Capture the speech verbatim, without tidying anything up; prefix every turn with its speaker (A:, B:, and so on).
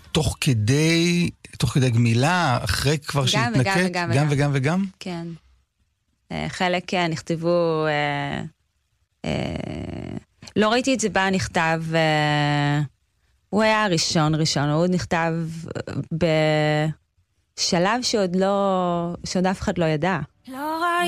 A: תוך כדי, תוך כדי גמילה, אחרי כבר שהתנקט?
B: גם וגם
A: גם וגם וגם?
B: כן. חלק נכתבו, לא ראיתי את זה בה נכתב, הוא היה הראשון ראשון, הוא נכתב בשלב שעוד לא, שעוד אף אחד לא ידע.